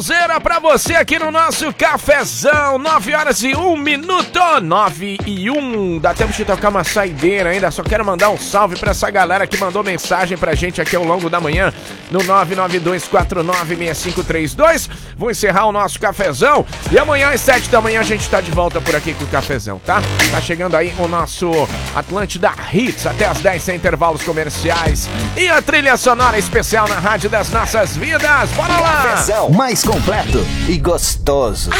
sonzeira pra você aqui no nosso cafezão. 9h01. 9h01. Dá tempo de tocar uma saideira ainda. Só quero mandar um salve pra essa galera que mandou mensagem pra gente aqui ao longo da manhã no 992496532. Vou encerrar o nosso cafezão e amanhã às 7 da manhã a gente tá de volta por aqui com o cafezão, tá? Tá chegando aí o nosso Atlântida Hits até as 10 sem intervalos comerciais e a trilha sonora especial na Rádio das Nossas Vidas. Bora lá! Cafezão mais completo e gostoso.